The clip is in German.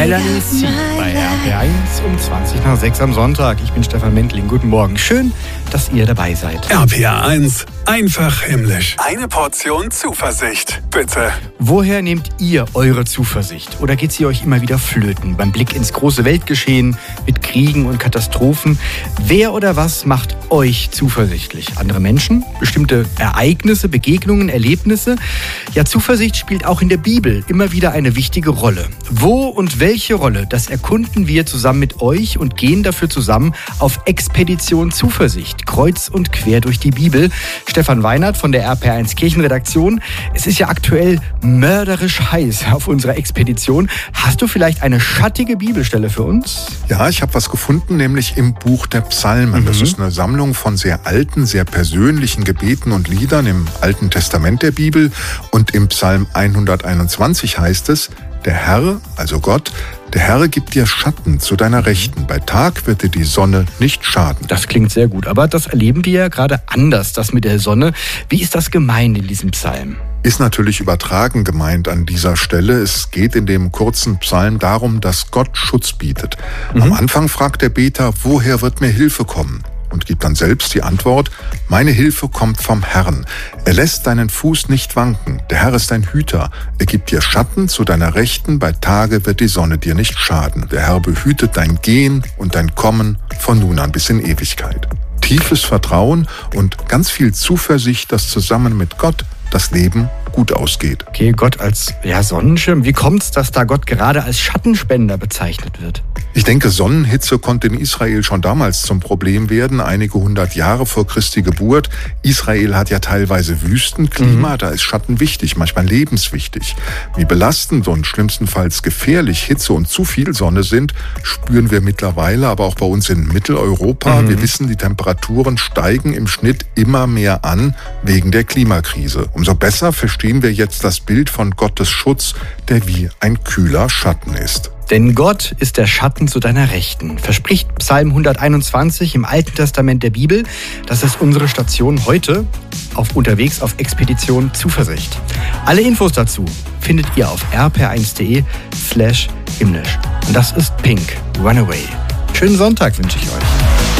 Melanie C. bei RPR1 um 20:20 am Sonntag. Ich bin Stefan Mentling. Guten Morgen. Schön, dass ihr dabei seid. RPR1, einfach himmlisch. Eine Portion Zuversicht, bitte. Woher nehmt ihr eure Zuversicht? Oder geht sie euch immer wieder flöten beim Blick ins große Weltgeschehen mit Kriegen und Katastrophen? Wer oder was macht euch zuversichtlich? Andere Menschen? Bestimmte Ereignisse, Begegnungen, Erlebnisse? Ja, Zuversicht spielt auch in der Bibel immer wieder eine wichtige Rolle. Wo und welche Rolle, das erkunden wir zusammen mit euch und gehen dafür zusammen auf Expedition Zuversicht. Kreuz und quer durch die Bibel. Stefan Weinert von der RPR1 Kirchenredaktion. Es ist ja aktuell mörderisch heiß auf unserer Expedition. Hast du vielleicht eine schattige Bibelstelle für uns? Ja, ich habe was gefunden, nämlich im Buch der Psalmen. Das ist eine Sammlung von sehr alten, sehr persönlichen Gebeten und Liedern im Alten Testament der Bibel. Und im Psalm 121 heißt es: Der Herr, also Gott, der Herr gibt dir Schatten zu deiner Rechten. Bei Tag wird dir die Sonne nicht schaden. Das klingt sehr gut, aber das erleben wir ja gerade anders, das mit der Sonne. Wie ist das gemeint in diesem Psalm? Ist natürlich übertragen gemeint an dieser Stelle. Es geht in dem kurzen Psalm darum, dass Gott Schutz bietet. Am Anfang fragt der Beter, woher wird mir Hilfe kommen? Und gibt dann selbst die Antwort: Meine Hilfe kommt vom Herrn. Er lässt deinen Fuß nicht wanken. Der Herr ist dein Hüter. Er gibt dir Schatten zu deiner Rechten. Bei Tage wird die Sonne dir nicht schaden. Der Herr behütet dein Gehen und dein Kommen von nun an bis in Ewigkeit. Tiefes Vertrauen und ganz viel Zuversicht, dass zusammen mit Gott das Leben gut ausgeht. Okay, Gott als Sonnenschirm. Wie kommt's, dass da Gott gerade als Schattenspender bezeichnet wird? Ich denke, Sonnenhitze konnte in Israel schon damals zum Problem werden, einige 100 Jahre vor Christi Geburt. Israel hat ja teilweise Wüstenklima, da ist Schatten wichtig, manchmal lebenswichtig. Wie belastend und schlimmstenfalls gefährlich Hitze und zu viel Sonne sind, spüren wir mittlerweile, aber auch bei uns in Mitteleuropa. Wir wissen, die Temperaturen steigen im Schnitt immer mehr an wegen der Klimakrise. Umso besser verstehen wir jetzt das Bild von Gottes Schutz, der wie ein kühler Schatten ist. Denn Gott ist der Schatten zu deiner Rechten, verspricht Psalm 121 im Alten Testament der Bibel. Das ist unsere Station heute unterwegs auf Expedition Zuversicht. Alle Infos dazu findet ihr auf rpr1.de/himmlisch. Und das ist Pink, Runaway. Schönen Sonntag wünsche ich euch.